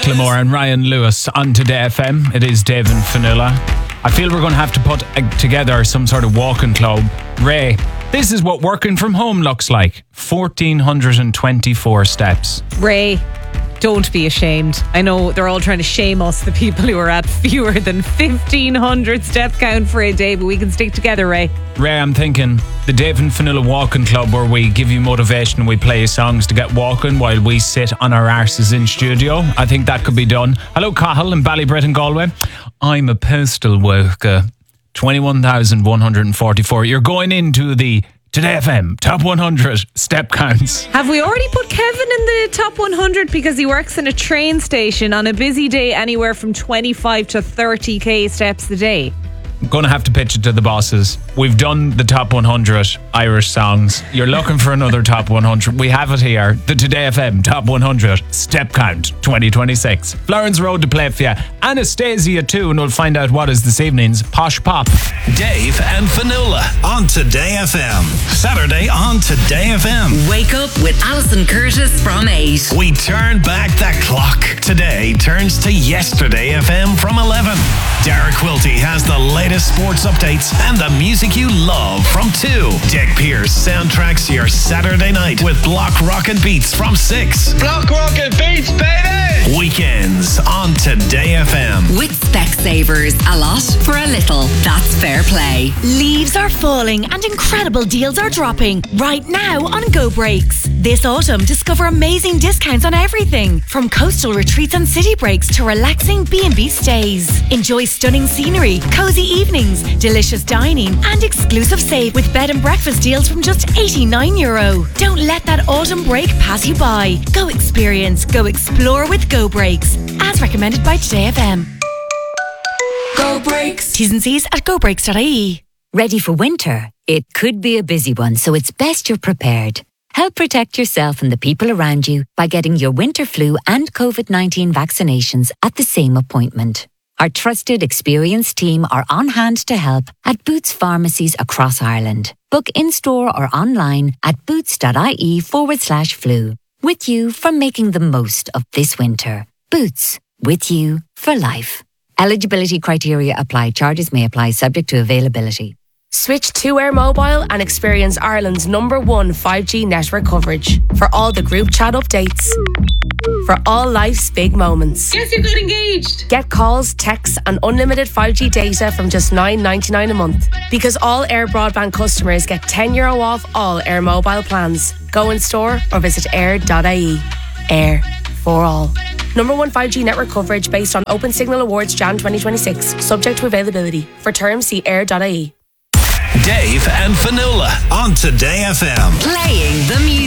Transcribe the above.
Macklemore and Ryan Lewis on Today FM. It is Dave and Fionnuala. I feel we're going to have to put together some sort of walking club. Ray, this is what working from home looks like. 1,424 steps. Ray, don't be ashamed. I know they're all trying to shame us, the people who are at fewer than 1,500 step count for a day, but we can stick together, Ray. Ray, I'm thinking the Dave and Fionnuala Walking Club, where we give you motivation and we play you songs to get walking while we sit on our arses in studio. I think that could be done. Hello, Cahill in Ballybret and Galway. I'm a postal worker. 21,144. You're going into the Today FM Top 100 step counts. Have we already put Kevin in the top 100 because he works in a train station on a busy day, anywhere from 25 to 30k steps a day? I'm going to have to pitch it to the bosses. We've done the top 100 Irish songs. You're looking for another top 100. We have it here. The Today FM Top 100 Step Count 2026. Florence Road to play for you. Anastasia too, and we'll find out what is this evening's Posh Pop. Dave and Fionnuala on Today FM. Saturday on Today FM. Wake up with Alison Curtis from 8. We turn back the clock. Today turns to Yesterday FM from 11. Dara Quilty has the latest sports updates and the music you love from 2. Dick Pierce soundtracks your Saturday night with Block Rockin' Beats from 6. Block Rockin' Beats, baby! Weekends on Today FM. With Specsavers, a lot for a little. That's fair play. Leaves are falling and incredible deals are dropping right now on Go Breaks. This autumn, discover amazing discounts on everything from coastal retreats and city breaks to relaxing B&B stays. Enjoy stunning scenery, cozy evenings, delicious dining and exclusive save with bed and breakfast deals from just €89. Don't let that autumn break pass you by. Go experience, go explore with Go Breaks, as recommended by Today FM. Go Breaks. T's and C's at gobreaks.ie. Ready for winter? It could be a busy one, so it's best you're prepared. Help protect yourself and the people around you by getting your winter flu and COVID-19 vaccinations at the same appointment. Our trusted, experienced team are on hand to help at Boots pharmacies across Ireland. Book in-store or online at boots.ie/flu. With you for making the most of this winter. Boots, with you for life. Eligibility criteria apply. Charges may apply subject to availability. Switch to Air Mobile and experience Ireland's #1 5G network coverage for all the group chat updates. For all life's big moments. Yes, you got engaged. Get calls, texts and unlimited 5G data from just $9.99 a month. Because all Air broadband customers get €10 off all Air Mobile plans. Go in store or visit air.ie. Air for all. #1 5G network coverage based on Open Signal Awards Jan 2026. Subject to availability. For terms, see air.ie. Dave and Fionnuala on Today FM. Playing the music.